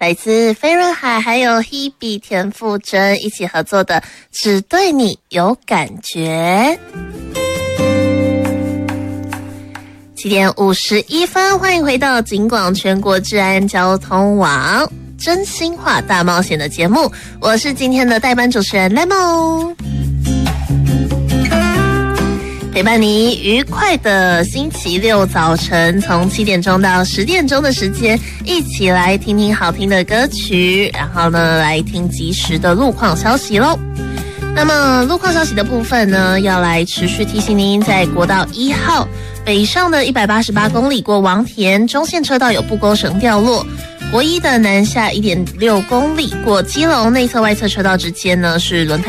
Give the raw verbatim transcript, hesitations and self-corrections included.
来自飞轮海还有 Hebe 田馥甄一起合作的《只对你有感觉》。七点五十一分，欢迎回到警广全国治安交通网真心话大冒险的节目，我是今天的代班主持人 Lemon， 陪伴你愉快的星期六早晨，从七点钟到十点钟的时间，一起来听听好听的歌曲，然后呢，来听即时的路况消息咯。那么路况消息的部分呢，要来持续提醒您，在国道一号北上的一百八十八公里过王田中线车道有不勾绳掉落，国一的南下 一点六公里过基隆内侧外侧车道之间呢是轮胎